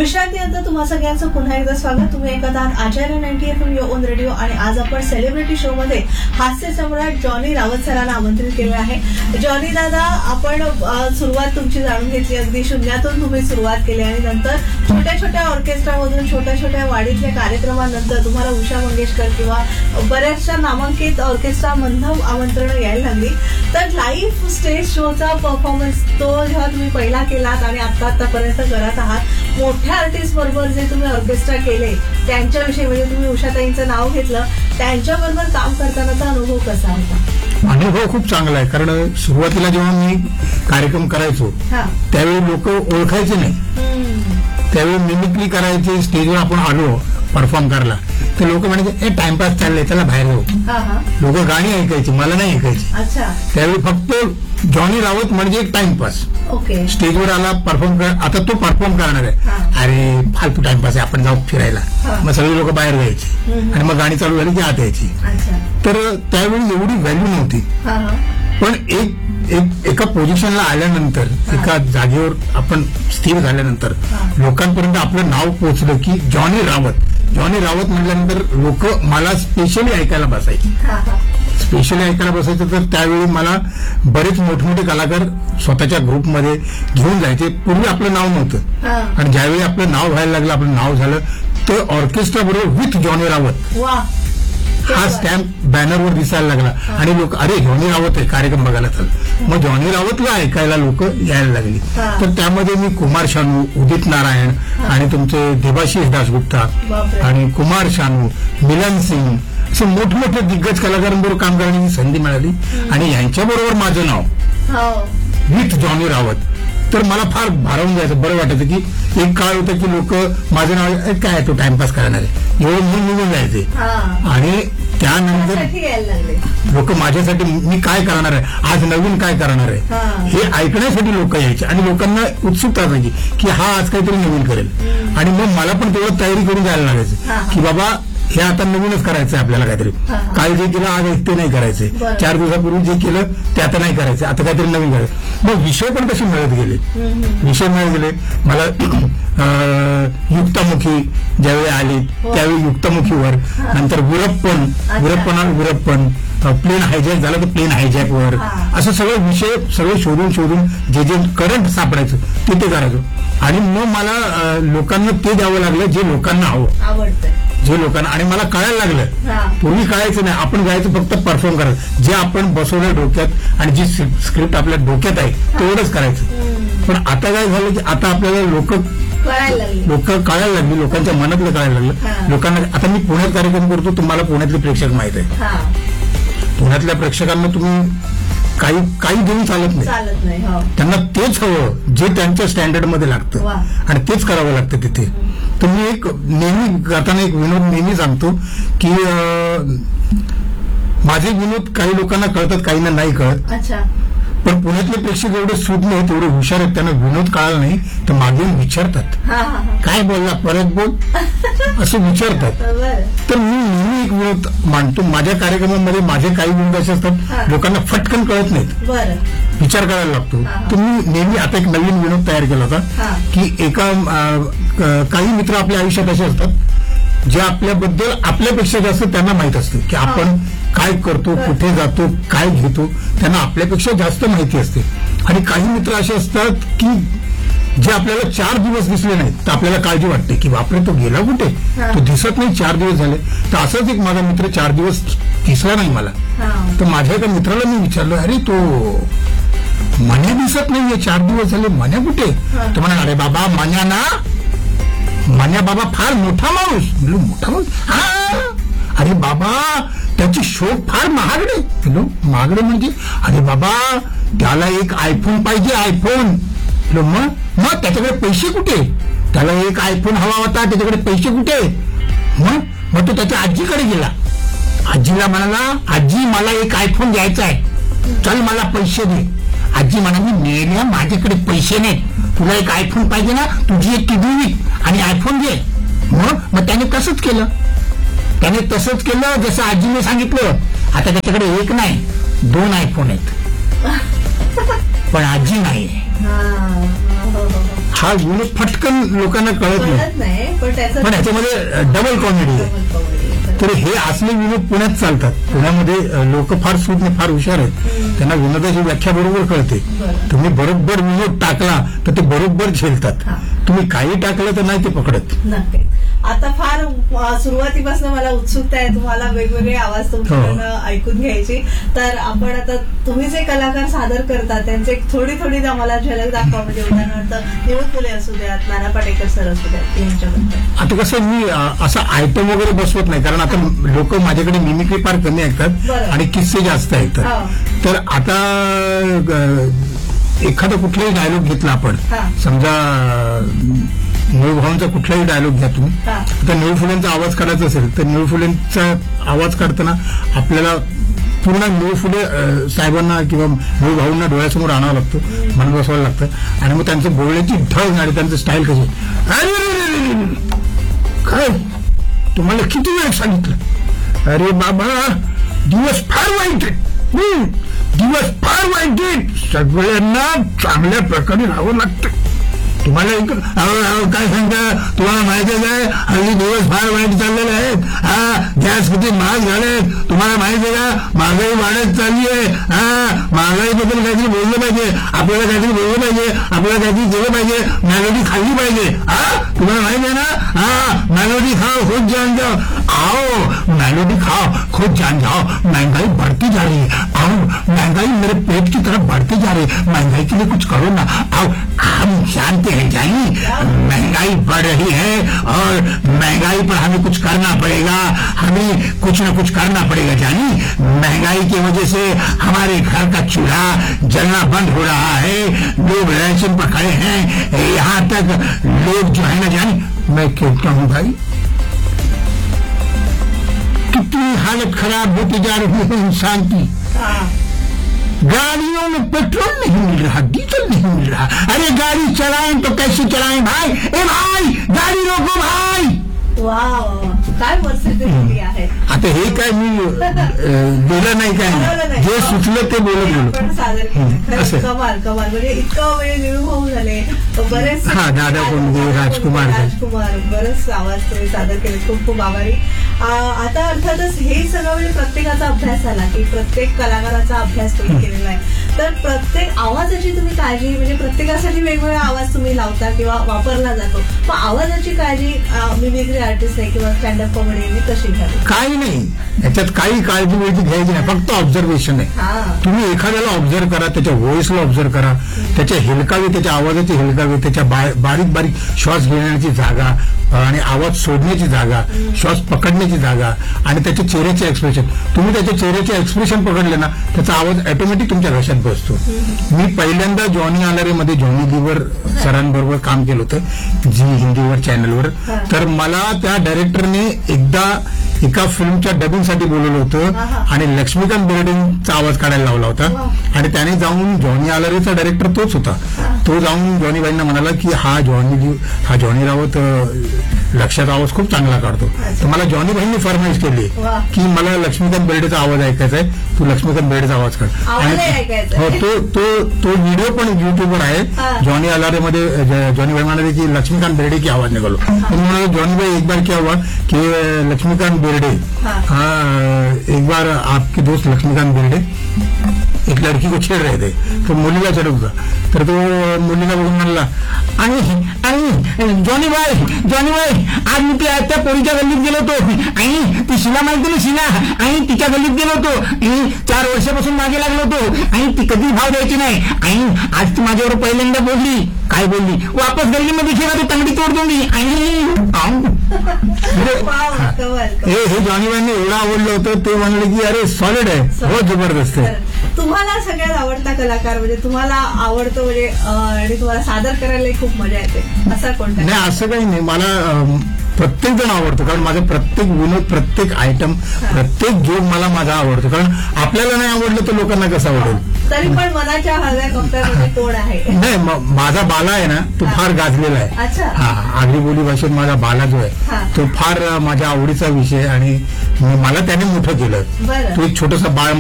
विश्रांतीनंतर तुम्हा सगळ्यांचं पुन्हा एकदा स्वागत. तुम्ही ऐकत आहात आचार्य 90 FM युअर ओन रेडिओ आणि आज आपण सेलिब्रिटी शो मध्ये हास्य सम्राट जॉनी रावत सरांना आमंत्रित केलं आहे. जॉनी दादा, आपण सुरुवात तुमची जाणून घेतली. अगदी शून्यातून तुम्ही सुरुवात केली आणि नंतर छोट्या छोट्या ऑर्केस्ट्रामधून छोट्या छोट्या वाडीतल्या कार्यक्रमानंतर तुम्हाला उषा मंगेशकर किंवा बऱ्याचशा नामांकित ऑर्केस्ट्रामधून आमंत्रण यायला लागली. तर लाईव्ह स्टेज शोचा परफॉर्मन्स तो जेव्हा तुम्ही पहिला केलात आणि आतापर्यंत करत आहात, मोठ्या आर्टिस्ट बरोबर जे तुम्ही ऑर्केस्ट्रा केले त्यांच्याविषयी, म्हणजे तुम्ही उषाताईंचं नाव घेतलं, त्यांच्याबरोबर काम करतानाचा अनुभव कसा होता? अनुभव खूप चांगला आहे. कारण सुरुवातीला जेव्हा मी कार्यक्रम करायचो त्यावेळी लोक ओळखायचे नाही. त्यावेळी मिमिक्री करायचे. स्टेजवर आपण आलो परफॉर्म करायला तर लोक म्हणायचे टाइमपास चाललंय, त्याला बाहेर जाऊ. लोक गाणी ऐकायची, मला नाही ऐकायची. त्यावेळी फक्त जॉनी रावत म्हणजे एक टाइमपास. स्टेजवर आला परफॉर्म कर, आता तो परफॉर्म करणार आहे, अरे फालतू टाइमपास आहे, आपण जाऊ फिरायला. मग सगळे लोक बाहेर जायचे आणि मग गाणी चालू झाली की आत यायची. तर त्यावेळी एवढी व्हॅल्यू नव्हती. पण एका पोझिशनला आल्यानंतर, एका जागेवर आपण स्थिर झाल्यानंतर लोकांपर्यंत आपलं नाव पोहोचलं की जॉनी रावत. जॉनी रावत म्हटल्यानंतर लोक मला स्पेशली ऐकायला बसायचे. स्पेशली ऐकायला बसायचं तर त्यावेळी मला बरेच मोठमोठे कलाकार स्वतःच्या ग्रुपमध्ये घेऊन जायचे. पूर्वी आपलं नाव नव्हतं आणि ज्यावेळी आपलं नाव व्हायला लागलं, आपलं नाव झालं तर ऑर्केस्ट्रा बरोबर विथ जॉनी रावत हा स्टॅम्प बॅनरवर दिसायला लागला आणि लोक अरे जॉनी रावत आहे, कार्यक्रम बघायला चल. मग जॉनी रावतला ऐकायला लोक यायला लागली. तर त्यामध्ये मी कुमार शानू, उदित नारायण आणि तुमचे देवाशीष दासगुप्ता आणि कुमार शानू, मिलन सिंग असे मोठमोठे दिग्गज कलाकारांबरोबर काम करण्याची संधी मिळाली आणि यांच्याबरोबर माझं नाव विथ जॉनी रावत. तर मला फार भारावून जायचं, बरं वाटायचं की एक काळ होता की लोक माझं नाव काय तो टाइमपास करणार आहे एवढं म्हणून निघून जायचे. आणि त्यानंतर लोक माझ्यासाठी मी काय करणार आहे, आज नवीन काय करणार आहे हे ऐकण्यासाठी लोक यायचे आणि लोकांना उत्सुकता असायची की हा आज काहीतरी नवीन करेल. आणि मग मला पण तेवढं तयारी करून जायला लागायचं की बाबा हे आता नवीनच करायचंय आपल्याला. काहीतरी काल जे केलं आज ते नाही करायचंय, 4 दिवसापूर्वी जे केलं ते आता नाही करायचं, आता काहीतरी नवीन करायचं. मग विषय पण कसे मिळत गेले, मला युक्तामुखी ज्यावेळी आली त्यावेळी युक्तामुखीवर, नंतर विरप्पन प्लेन हायजॅक झालं तर प्लेन हायजॅकवर, असं सगळे विषय सगळे शोधून जे करंट सापडायचं ते करायचो. आणि मग मला लोकांना ते द्यावं लागलं जे लोकांना आवडतं, जे लोकांना. आणि मला कळायला लागलं, पूर्वी कळायचं नाही, आपण जायचं फक्त परफॉर्म करायचं, जे आपण बसवलं डोक्यात आणि जी स्क्रिप्ट आपल्या डोक्यात आहे तेवढंच करायचं. पण आता काय झालं की आता आपल्याला लोक कळायला लागली, लोकांच्या मनातलं कळायला लागलं. लोकांना आता मी पुण्यात कार्यक्रम करतो, तुम्हाला पुण्यातले प्रेक्षक माहित आहे. पुण्यातल्या प्रेक्षकांना तुम्ही काही देऊन चालत नाही. त्यांना तेच हवं जे त्यांच्या स्टँडर्डमध्ये लागतं आणि तेच करावं लागतं तिथे. तर मी एक नेहमी करताना एक विनोद नेहमी सांगतो की माझे विनोद काही लोकांना कळतात, काहींना नाही कळत. पण पुण्यातले प्रेक्षक एवढे सूट नाही, तेवढे हुशार आहेत, त्यांना विनोद कळाला नाही तर मागे विचारतात काय बोलला, परत बोल असं विचारतात. तर मी नेहमी एक विनोद मांडतो माझ्या कार्यक्रमामध्ये. माझे काही विनोद असे असतात लोकांना फटकन कळत नाहीत, विचार करायला लागतो. तर मी नेहमी आता एक नवीन विनोद तयार केला होता की काही मित्र आपल्या आयुष्यात असे असतात जे आपल्याबद्दल आपल्यापेक्षा जास्त त्यांना माहित असते की आपण काय करतो, कुठे जातो, काय घेतो, त्यांना आपल्यापेक्षा जास्त माहिती असते. आणि काही मित्र असे असतात की जे आपल्याला 4 दिवस दिसले नाहीत तर आपल्याला काळजी वाटते की बापरे तो गेला कुठे, तो दिसत नाही, 4 दिवस झाले. तर असंच एक माझा मित्र 4 दिवस दिसला नाही मला. तर माझ्या एका मित्राला मी विचारलं, अरे तो मन्या दिसत नाहीये, 4 दिवस झाले, मन्या कुठे? तर म्हणा, अरे बाबा मन्या बाबा फार मोठा माणूस. मोठा माणूस? अरे बाबा त्याची शोध फार महागडे. महागडे म्हणजे? अरे बाबा त्याला एक आयफोन पाहिजे, आयफोन. मग त्याच्याकडे पैसे कुठे? त्याला एक आयफोन हवा होता, त्याच्याकडे पैसे कुठे? मग तो त्याच्या आजीकडे गेला, आजीला म्हणाला, आजी मला एक आयफोन घ्यायचा आहे, चल मला पैसे दे. आजी म्हणाली, मेल्या माझ्याकडे पैसे नाहीत, तुला एक आयफोन पाहिजे ना, तुझी एक किडनी विक आणि आयफोन घे. मग त्याने तसंच केलं जसं आजीने सांगितलं. आता त्याच्याकडे एक नाही 2 आयफोन आहेत पण आजी नाही. हा विनोद फटकन लोकांना कळत नाही, कळत नाही, पण त्याचं पण ह्याच्यामध्ये डबल कॉमेडी आहे. तर हे असले विनोद पुण्यात चालतात. पुण्यामध्ये लोक फार सुज्ञ, फार हुशार आहेत. त्यांना विनोदाची व्याख्या बरोबर कळते. तुम्ही बरोबर विनोद टाकला तर ते बरोबर झेलतात. तुम्ही काही टाकलं तर नाही ते पकडत. नक्की. आता फार सुरुवातीपासून मला उत्सुकता आहे तुम्हाला वेगवेगळे आवाज तुमच्याकडनं ऐकून घ्यायची. तर आपण आता तुम्ही जे कलाकार सादर करतात त्यांचे थोडी थोडी आम्हाला झलक दाखवा. म्हणजे उदाहरणार्थ निळू फुले असू द्यात, नाना पाटेकर सर असू द्यात, यांच्याबद्दल. आता कसं मी असा आयटम वगैरे बसवत नाही, कारण आता लोक माझ्याकडे मिमिक्री फार कमी ऐकतात आणि किस्से जास्त ऐकतात. तर आता एखादा कुठलाही डायलॉग घेतला आपण, समजा निळू भाऊंचा कुठलाही डायलॉग घ्या तुम्ही, तर निळू फुलेंचा आवाज काढायचा असेल तर निळू फुलेंचा आवाज काढताना आपल्याला पूर्ण निळू फुले साहेबांना किंवा निळू भाऊंना डोळ्यासमोर आणावं लागतं, म्हणून बसवायला लागतं. आणि मग त्यांचं बोलण्याची ढळ आणि त्यांचं स्टाईल कशी, अरे काय तुम्हाला किती वेळ सांगितलं, अरे बाबा दिवस फार वाईट आहे, दिवस फार वाईट आहे, सगळ्यांना चांगल्या प्रकारे राहावं लागतं. तुम्हाला काय सांगता, तुम्हाला माहितीच आहे हल्ली दिवस फार वाईट चाललेले आहेत. गॅस किती महाग झाले तुम्हाला माहिती आहे का, महागाई वाढत चालली आहे. महागाईबद्दल काहीतरी बोललं पाहिजे, आपल्याला काहीतरी बोललं पाहिजे, आपल्याला काहीतरी केलं पाहिजे, मेलोडी खाल्ली पाहिजे. तुम्हाला माहिती आहे ना, मेलोडी खाओ खुद जान जाओ, आओ मेलोडी खाओ खुद जान जाओ, महंगाई बढ़ती जा रही है, आओ महंगाई मेरे पेट की तरफ बढ़ती जा रही है, महंगाई के लिए कुछ करो ना, आओ हम जानते हैं जानी महंगाई बढ़ रही है और महंगाई पर हमें कुछ करना पड़ेगा, हमें कुछ न कुछ करना पड़ेगा जानी. महंगाई की वजह से हमारे घर का चूल्हा जलना बंद हो रहा है, लोग राशन पर खड़े हैं, यहाँ तक लोग जो है ना जानी, मैं कहता हूँ भाई कितनी हालत खराब होती जा रही है इंसान की. गाड़ियों में पेट्रोल नहीं मिल रहा, डीजल नहीं मिल रहा. अरे गाड़ी चलाएं तो कैसे चलाएं भाई, ए भाई गाड़ी रोको भाई. वाव, काय परिस्थिती आहे. आता हे काय मी बोललं नाही, काय जे सुचलं ते बोलत सादर केलं. कमाल कमाल. म्हणजे इतकं वेळ निळू भाऊ झाले, बरेच दादा कोंडके, राजकुमार, बरेच आवाज तुम्ही सादर केले. खूप खूप आभारी. आता अर्थातच हे सगळं म्हणजे प्रत्येकाचा अभ्यास झाला की प्रत्येक कलाकाराचा अभ्यास तुम्ही केलेला आहे. तर प्रत्येक आवाजाची तुम्ही काळजी, म्हणजे प्रत्येकासाठी वेगवेगळा आवाज तुम्ही लावता किंवा वापरला जातो, मग आवाजाची काळजी मिमिक्री आर्टिस्ट आहे किंवा स्टँडअप कॉमेडी कशी घ्यावी? काही नाही, याच्यात काही काळजी वेळची घ्यायची नाही, फक्त ऑब्झर्वेशन आहे. तुम्ही एखाद्याला ऑब्झर्व करा, त्याच्या व्हॉइसला ऑब्झर्व करा, त्याच्या हेलकावे, त्याच्या आवाजाचे हेलकावे, त्याच्या बारीक बारीक श्वास घेण्याची जागा आणि आवाज सोडण्याची जागा, श्वास पकडण्याची जागा आणि त्याच्या चेहऱ्याचे एक्सप्रेशन. तुम्ही त्याच्या चेहऱ्याचे एक्सप्रेशन पकडले ना, त्याचा आवाज ऑटोमॅटिक तुमच्या घशात बसतो. मी पहिल्यांदा जॉनी आलारेमध्ये जॉनी लिव्हर सरांबरोबर काम केलं होतं, झी हिंदीवर चॅनलवर. तर मला त्या डायरेक्टरने एकदा एका फिल्मच्या डबिंगसाठी बोलवलं होतं आणि लक्ष्मीकांत बेर्डेंचा आवाज काढायला लावला होता. आणि त्याने जाऊन जॉनी आलारेचा डायरेक्टर तोच होता, तो जाऊन जॉनीबाईंना म्हणाला की हा जॉनी रावत लक्षात आवाज खूप चांगला काढतो. तर मला जॉनीबाईंनी फरमाईश केली की मला लक्ष्मीकांत बेर्डेचा आवाज ऐकायचा आहे, तू लक्ष्मीकांत बेर्डेचा आवाज काढ. आणि तो व्हिडिओ पण युट्यूबवर आहे. जॉनी आलारेमध्ये जॉनीबाई म्हणाले की लक्ष्मीकांत बेर्डे की आवाज निघालो. म्हणाले जॉनीबाई एक बार क्या हुआ कि लक्ष्मीकांत बेर्डे, एक बार आपके दोस्त लक्ष्मीकांत बेर्डे एक लड़की को छेड़ रहे थे, तो मुलीला चढवता. तर तो मुलीला बघून म्हणला, आणि जॉनी बाई आज मी त्या पोरीच्या गल्लीत गेलो होतो, आणि ती शिला माहिती ना, शिला, आणि तिच्या गल्लीत गेलो होतो, आणि 4 वर्षापासून मागे लागलो होतो, आणि ती कधी भाव द्यायची नाही, आणि आज ती माझ्यावर पहिल्यांदा बोलली. काय बोलली? वापस गल्लीमध्ये खेळा तो तंगडी तोड दोंडी. हे जॉनीबाईंनी एवढं आवडलं होतं, ते म्हणले की अरे सॉलिड आहे, बहुत जबरदस्त आहे. तुम्हाला सगळ्यात आवडता कलाकार म्हणजे तुम्हाला आवडतो म्हणजे आणि तुम्हाला सादर करायला खूप मजा येते असा कोणता? नाही, असं काही नाही. मला प्रत्येक जण आवडतो, कारण माझं प्रत्येक विनोद, प्रत्येक आयटम, प्रत्येक जोक मला माझा आवडतो. कारण आपल्याला नाही आवडलं तर लोकांना कसं आवडेल. तरी पण मनाच्या हव्या कप्प्यामध्ये तोड आहे. नाही, माझा बाला आहे ना, तो फार गाजलेला आहे. आगरी बोली भाषेत माझा बाला जो आहे तो फार माझ्या आवडीचा विषय, आणि मला त्याने मोठं केलं. तो एक छोटंसं बाळ